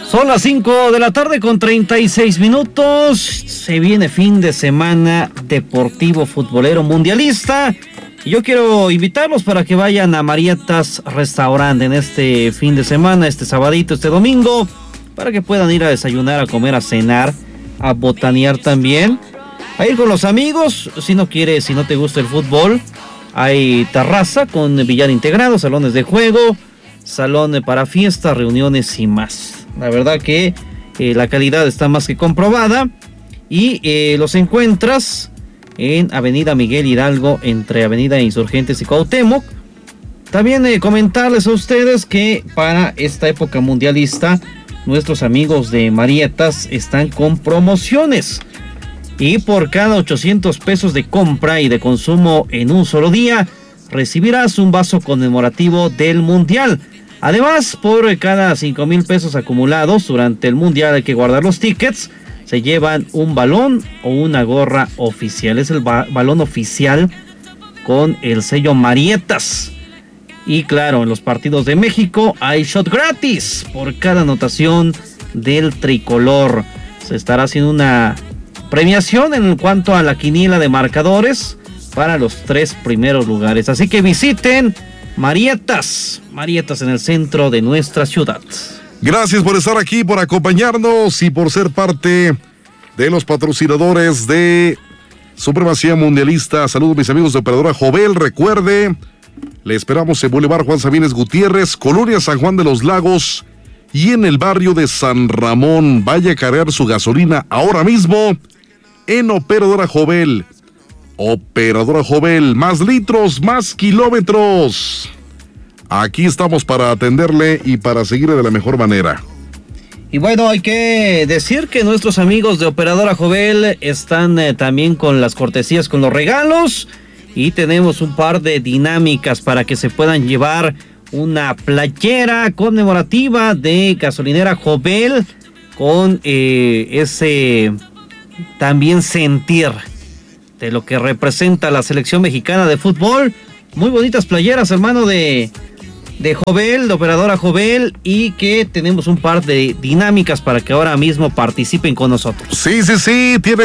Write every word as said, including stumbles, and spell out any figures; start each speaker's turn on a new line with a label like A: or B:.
A: Son las cinco de la tarde con treinta y seis minutos. Se viene fin de semana deportivo futbolero mundialista. Y yo quiero invitarlos para que vayan a Marietas Restaurante en este fin de semana, este sabadito, este domingo, para que puedan ir a desayunar, a comer, a cenar, a botanear también, a ir con los amigos. Si no quieres, si no te gusta el fútbol, hay terraza con billar integrado, salones de juego, salón para fiestas, reuniones y más. La verdad que eh, la calidad está más que comprobada y eh, los encuentras en Avenida Miguel Hidalgo, entre Avenida Insurgentes y Cuauhtémoc. También eh, comentarles a ustedes que para esta época mundialista, nuestros amigos de Marietas están con promociones. Y por cada ochocientos pesos de compra y de consumo en un solo día, recibirás un vaso conmemorativo del Mundial. Además, por cada cinco mil pesos acumulados durante el Mundial, hay que guardar los tickets, se llevan un balón o una gorra oficial. Es el ba- balón oficial con el sello Marietas. Y claro, en los partidos de México hay shot gratis por cada anotación del tricolor. Se estará haciendo una premiación en cuanto a la quiniela de marcadores para los tres primeros lugares. Así que visiten Marietas, Marietas en el centro de nuestra ciudad.
B: Gracias por estar aquí, por acompañarnos y por ser parte de los patrocinadores de Supremacía Mundialista. Saludos mis amigos de Operadora Jovel. Recuerde, le esperamos en Boulevard Juan Sabines Gutiérrez, Colonia San Juan de los Lagos y en el barrio de San Ramón. Vaya a cargar su gasolina ahora mismo en Operadora Jovel. Operadora Jovel, más litros, más kilómetros. Aquí estamos para atenderle y para seguirle de la mejor manera.
A: Y bueno, hay que decir que nuestros amigos de Operadora Jovel están eh, también con las cortesías, con los regalos. Y tenemos un par de dinámicas para que se puedan llevar una playera conmemorativa de Gasolinera Jovel con eh, ese también sentir de lo que representa la selección mexicana de fútbol. Muy bonitas playeras, hermano, de, de Jovel, de Operadora Jovel, y que tenemos un par de dinámicas para que ahora mismo participen con nosotros.
B: Sí, sí, sí, tiene